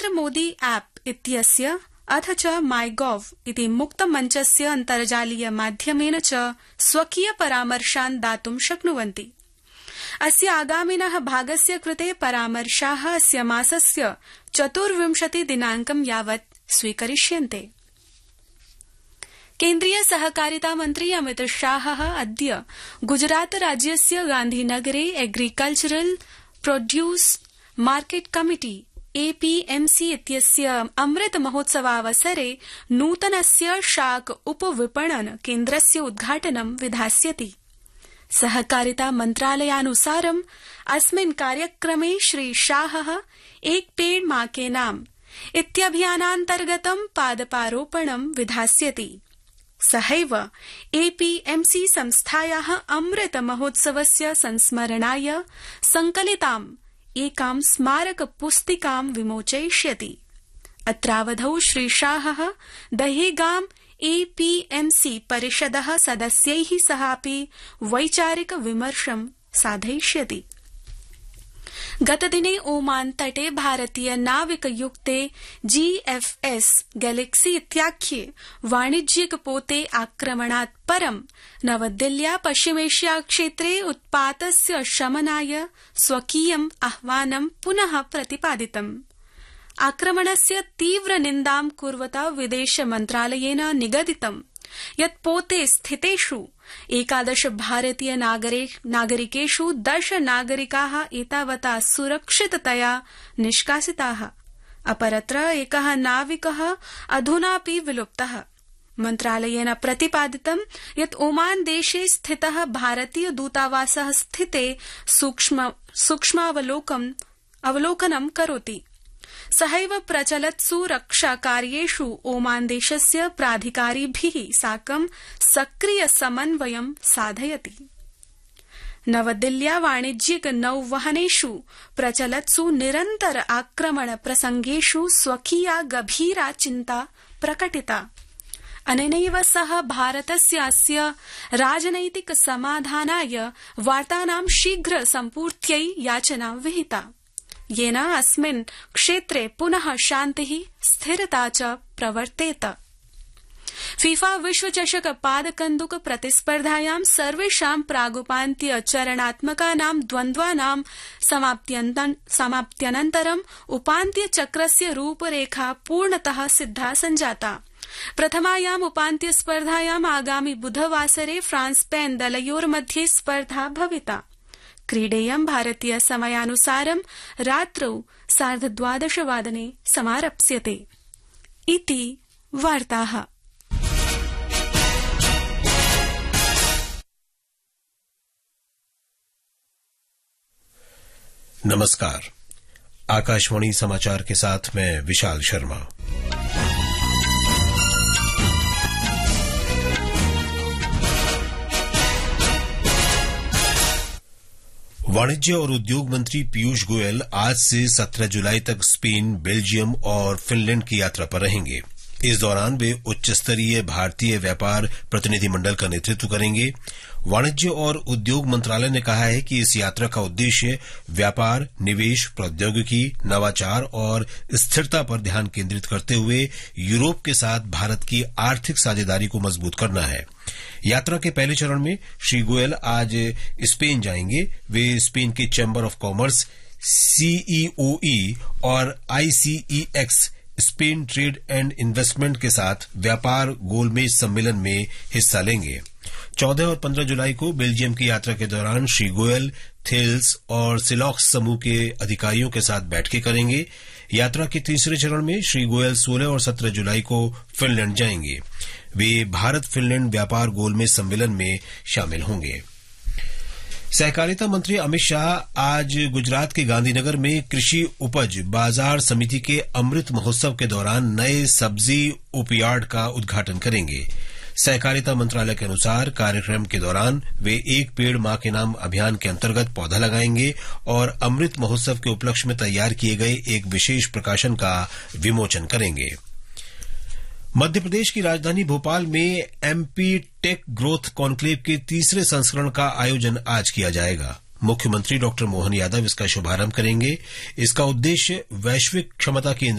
Narendra Modi app इत्यस्य अथ च माइगोव इति मुक्तमञ्चस्य अन्तर्जालीय माध्यमेन च स्वकीय परामर्शान् दातुं शक्नुवन्ति। अस्य आगामिनः भागस्य कृते परामर्शाः अस्य मासस्य 24 दिनाङ्कं यावत् स्वीकरिष्यन्ते। केन्द्रीय सहकारिता मन्त्री अमित शाहः अद्य गुजरात राज्यस्य गान्धीनगरे agricultural produce market committee APMC इत्यस्य अमृत महोत्सवावसरे नूतनस्य शाक उपविपणन केन्द्रस्य उद्घाटनं विधास्यति। सहकारिता मन्त्रालयानुसारम् अस्मिन् कार्यक्रमे श्री शाहः एक पेड़ मां के नाम इत्यभियानान्तर्गतं पादपारोपणं विधास्यति। सहैव एपीएमसी संस्थायाः अमृत महोत्सवस्य संस्मरणाय संकलिताम् एकां स्मारक पुस्तिकां विमोचयिष्यति। अत्रावधौ श्री शाहः दहेगाम एपीएमसी परिषदः सदस्यैः सह अपि वैचारिक विमर्शं साधयिष्यति। गतदिने ओमान तटे भारतीय नाविकयुक्ते जीएफएस गैलेक्सी इत्याख्ये वाणिज्यिक पोते आक्रमणात् परं नवदिल्ल्या पश्चिमेशिया क्षेत्रे उत्पातस्य शमनाय स्वकीयम् आह्वानं पुनः प्रतिपादितम्। आक्रमणस्य तीव्र निन्दां कुर्वता विदेश मन्त्रालयेन निगदितं यत् पोते स्थितेषु 11 भारतीय नागरिकेषु 10 नागरिकाः एतावता सुरक्षिततया निष्कासिताः। अपरत्र एकः नाविकः अधुनापि विलुप्तः। मन्त्रालयेन प्रतिपादितं यत् ओमान देशे स्थितः भारतीय दूतावासः स्थिते सूक्ष्मावलोकनं करोति। सहैव प्रचलत्सु रक्षाकार्येषु ओमान देशस्य प्राधिकारिभिः साकं सक्रिय समन्वयं साधयति। नवदिल्ल्या वाणिज्यिक नौवहनेषु प्रचलत्सु निरन्तर आक्रमण प्रसंगेषु स्वकीया गभीरा चिन्ता प्रकटिता। अनेनैव सह भारतस्य अस्य राजनैतिक समाधानाय वार्तानां शीघ्र सम्पूर्त्यै याचना विहिता, येन अस्मिन् क्षेत्रे पुनः शान्तिः स्थिरता च प्रवर्तेत। फीफा विश्वचषक पादकन्दुक प्रतिस्पर्धायां सर्वेषां प्रागुपान्त्य चरणात्मकानां द्वन्द्वानां समाप्त्यनन्तरं उपान्त्यचक्रस्य रूपरेखा पूर्णतः सिद्धा सञ्जाता। प्रथमायाम् उपान्त्यस्पर्धायाम् आगामि बुधवासरे फ्रांस स्पेन दलयोर्मध्ये स्पर्धा भविता। क्रीडेयं भारतीय समयानुसारं रात्रौ 12:30 समारप्स्यते। इति वार्ताः। नमस्कार, आकाशवाणी समाचार के साथ मैं विशाल शर्मा। वाणिज्य और उद्योग मंत्री पीयूष गोयल आज से 17 जुलाई तक स्पेन, बेल्जियम और फिनलैंड की यात्रा पर रहेंगे। इस दौरान वे उच्च स्तरीय भारतीय व्यापार प्रतिनिधिमंडल का नेतृत्व करेंगे। वाणिज्य और उद्योग मंत्रालय ने कहा है कि इस यात्रा का उद्देश्य व्यापार, निवेश, प्रौद्योगिकी, नवाचार और स्थिरता पर ध्यान केंद्रित करते हुए यूरोप के साथ भारत की आर्थिक साझेदारी को मजबूत करना है। यात्रा के पहले चरण में श्री गोयल आज स्पेन जाएंगे। वे स्पेन के चैम्बर ऑफ कॉमर्स, सीईओई और आईसीईएक्स स्पेन ट्रेड एंड इन्वेस्टमेंट के साथ व्यापार गोलमेज सम्मेलन में हिस्सा लेंगे। 14 और 15 जुलाई को बेल्जियम की यात्रा के दौरान श्री गोयल थेल्स और सिलॉक्स समूह के अधिकारियों के साथ बैठकें करेंगे। यात्रा के तीसरे चरण में श्री गोयल 16 और 17 जुलाई को फिनलैंड जाएंगे। वे भारत फिनलैंड व्यापार गोलमेज सम्मेलन में शामिल होंगे। सहकारिता मंत्री अमित शाह आज गुजरात के गांधीनगर में कृषि उपज बाजार समिति के अमृत महोत्सव के दौरान नए सब्जी उपयार्ड का उद्घाटन करेंगे। सहकारिता मंत्रालय के अनुसार कार्यक्रम के दौरान वे एक पेड़ मां के नाम अभियान के अंतर्गत पौधा लगाएंगे और अमृत महोत्सव के उपलक्ष्य में तैयार किए गए एक विशेष प्रकाशन का विमोचन करेंगे। मध्य प्रदेश की राजधानी भोपाल में एमपी टेक ग्रोथ कॉन्क्लेव के तीसरे संस्करण का आयोजन आज किया जाएगा। मुख्यमंत्री डॉ मोहन यादव इसका शुभारंभ करेंगे। इसका उद्देश्य वैश्विक क्षमता केंद्र